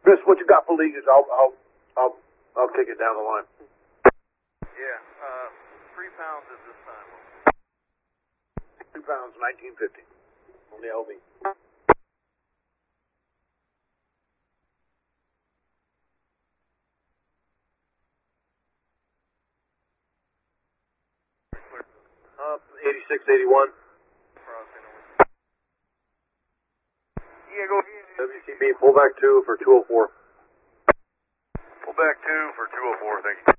Chris, what you got for leaguers? I'll kick it down the line. Yeah, 3 pounds at this time. 2 pounds, 1950 on the LV. Up 86, 81. Yeah, go ahead. WCB, pull back 2 for 204. Pull back 2 for 204, thank you.